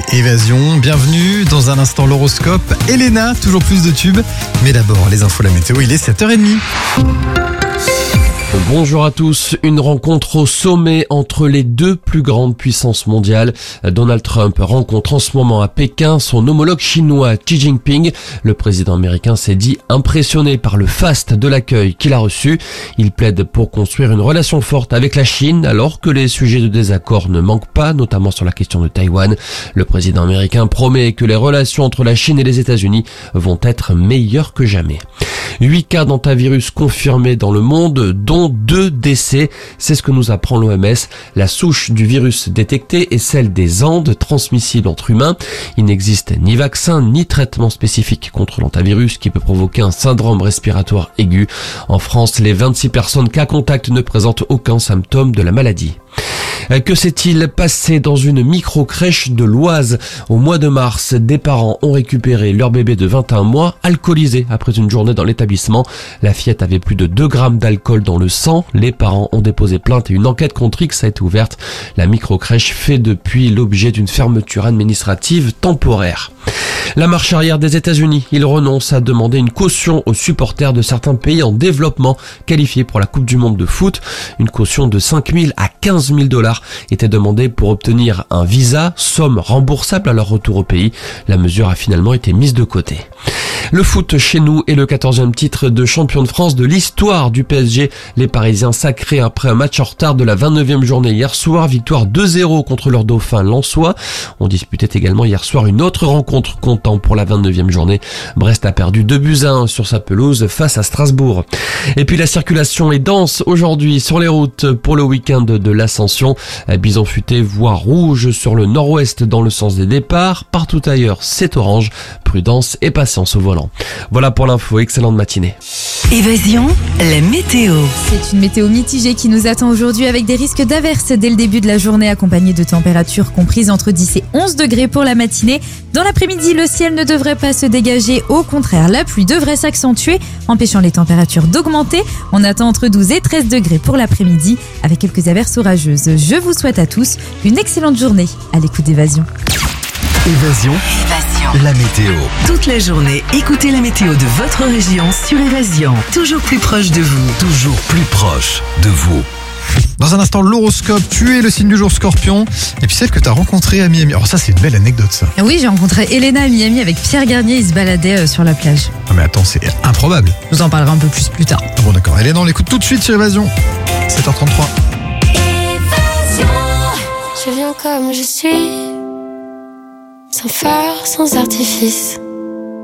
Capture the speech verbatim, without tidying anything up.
Évasion. Bienvenue dans un instant l'horoscope. Elena, toujours plus de tubes. Mais d'abord, les infos, la météo, il est sept heures trente. Bonjour à tous. Une rencontre au sommet entre les deux plus grandes puissances mondiales. Donald Trump rencontre en ce moment à Pékin son homologue chinois Xi Jinping. Le président américain s'est dit impressionné par le faste de l'accueil qu'il a reçu. Il plaide pour construire une relation forte avec la Chine alors que les sujets de désaccord ne manquent pas, notamment sur la question de Taïwan. Le président américain promet que les relations entre la Chine et les États-Unis vont être meilleures que jamais. Huit cas d'hantavirus confirmés dans le monde, dont deux décès. C'est ce que nous apprend l'O M S. La souche du virus détectée est celle des Andes, transmissible entre humains. Il n'existe ni vaccin ni traitement spécifique contre l'hantavirus qui peut provoquer un syndrome respiratoire aigu. En France, les vingt-six personnes cas contact ne présentent aucun symptôme de la maladie. Que s'est-il passé dans une micro-crèche de l'Oise? Au mois de mars, des parents ont récupéré leur bébé de vingt et un mois alcoolisé après une journée dans l'établissement. La fillette avait plus de deux grammes d'alcool dans le sang. Les parents ont déposé plainte et une enquête contre X a été ouverte. La micro-crèche fait depuis l'objet d'une fermeture administrative temporaire. La marche arrière des États-Unis, ils renoncent à demander une caution aux supporters de certains pays en développement qualifiés pour la Coupe du Monde de foot. Une caution de cinq mille à quinze mille dollars était demandée pour obtenir un visa, somme remboursable à leur retour au pays. La mesure a finalement été mise de côté. Le foot chez nous est le quatorzième titre de champion de France de l'histoire du P S G. Les Parisiens sacrés après un match en retard de la vingt-neuvième journée hier soir. Victoire deux zéro contre leur dauphin lensois. On disputait également hier soir une autre rencontre comptant pour la vingt-neuvième journée. Brest a perdu deux buts à un sur sa pelouse face à Strasbourg. Et puis la circulation est dense aujourd'hui sur les routes pour le week-end de l'Ascension. Bison futé, voie rouge sur le nord-ouest dans le sens des départs. Partout ailleurs, c'est orange. Prudence et patience au volant. Voilà pour l'info, excellente matinée. Évasion, la météo. C'est une météo mitigée qui nous attend aujourd'hui avec des risques d'averses dès le début de la journée accompagnés de températures comprises entre dix et onze degrés pour la matinée. Dans l'après-midi, le ciel ne devrait pas se dégager. Au contraire, la pluie devrait s'accentuer, empêchant les températures d'augmenter. On attend entre douze et treize degrés pour l'après-midi avec quelques averses orageuses. Je vous souhaite à tous une excellente journée à l'écoute d'Évasion. Évasion, Évasion. la météo. Toute la journée, écoutez la météo de votre région sur Évasion. Toujours plus proche de vous. Toujours plus proche de vous. Dans un instant, l'horoscope, tu es le signe du jour Scorpion. Et puis celle que tu as rencontrée à Miami. Alors ça, c'est une belle anecdote, ça. Oui, j'ai rencontré Elena à Miami avec Pierre Garnier. Ils se baladaient sur la plage. Ah mais attends, c'est improbable. Je vous en parlerai un peu plus plus tard. Ah bon d'accord, Elena, on l'écoute tout de suite sur Évasion. sept heures trente-trois. Évasion. Je viens comme je suis, sans phare, sans artifice.